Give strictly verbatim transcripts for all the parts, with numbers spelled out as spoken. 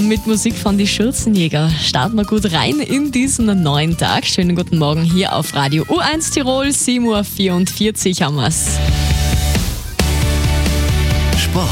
mit Musik von die Schürzenjäger. Starten wir gut rein in diesen neuen Tag. Schönen guten Morgen hier auf Radio U eins Tirol, sieben Uhr vierundvierzig haben wir's. Sport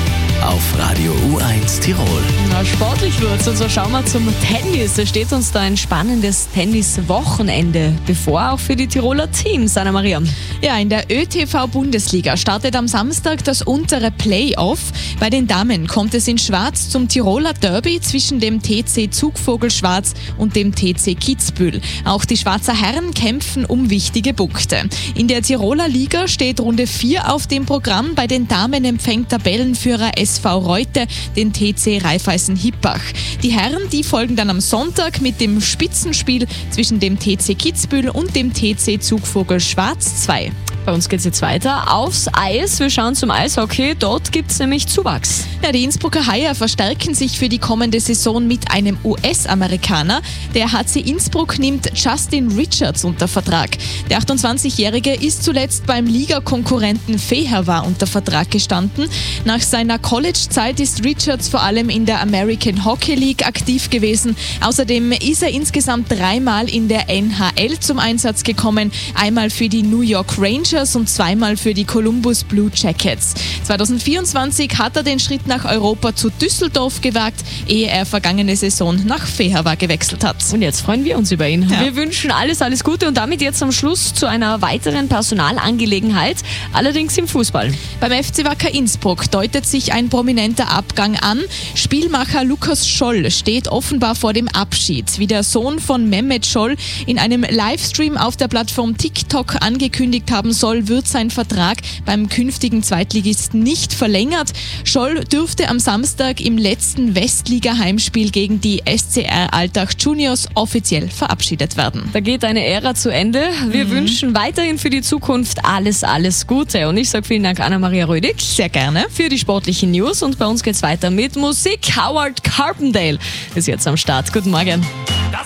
auf Radio U eins Tirol. Na, sportlich wird's und so schauen wir zum Tennis. Da steht uns da ein spannendes Tennis-Wochenende bevor, auch für die Tiroler Teams. Anna-Maria. Ja, in der ÖTV-Bundesliga startet am Samstag das untere Playoff. Bei den Damen kommt es in Schwarz zum Tiroler Derby zwischen dem T C Zugvogel Schwarz und dem T C Kitzbühel. Auch die Schwarzer Herren kämpfen um wichtige Punkte. In der Tiroler Liga steht Runde vier auf dem Programm. Bei den Damen empfängt Tabellenführer S V Reute den T C Raiffeisen Hippach. Die Herren, die folgen dann am Sonntag mit dem Spitzenspiel zwischen dem T C Kitzbühel und dem T C Zugvogel Schwarz zwei. Bei uns geht's jetzt weiter aufs Eis. Wir schauen zum Eishockey. Dort gibt's nämlich Zuwachs. Ja, die Innsbrucker Haie verstärken sich für die kommende Saison mit einem U S-Amerikaner. Der H C Innsbruck nimmt Justin Richards unter Vertrag. Der achtundzwanzigjährige ist zuletzt beim Ligakonkurrenten Fehervar unter Vertrag gestanden. Nach seiner College-Zeit ist Richards vor allem in der American Hockey League aktiv gewesen. Außerdem ist er insgesamt dreimal in der N H L zum Einsatz gekommen. Einmal für die New York Rangers und zweimal für die Columbus Blue Jackets. zweitausendvierundzwanzig hat er den Schritt nach Europa zu Düsseldorf gewagt, ehe er vergangene Saison nach Fehervar gewechselt hat. Und jetzt freuen wir uns über ihn. Ja. Wir wünschen alles, alles Gute und damit jetzt am Schluss zu einer weiteren Personalangelegenheit, allerdings im Fußball. Beim F C Wacker Innsbruck deutet sich ein prominenter Abgang an. Spielmacher Lukas Scholl steht offenbar vor dem Abschied. Wie der Sohn von Mehmet Scholl in einem Livestream auf der Plattform TikTok angekündigt haben soll, wird sein Vertrag beim künftigen Zweitligisten nicht verlängert. Scholl dürfte am Samstag im letzten Westliga-Heimspiel gegen die S C R Altach Juniors offiziell verabschiedet werden. Da geht eine Ära zu Ende. Wir mhm. wünschen weiterhin für die Zukunft alles, alles Gute. Und ich sage vielen Dank Anna-Maria Rödig. Sehr gerne. Für die sportlichen News. Und bei uns geht's weiter mit Musik. Howard Carpendale ist jetzt am Start. Guten Morgen.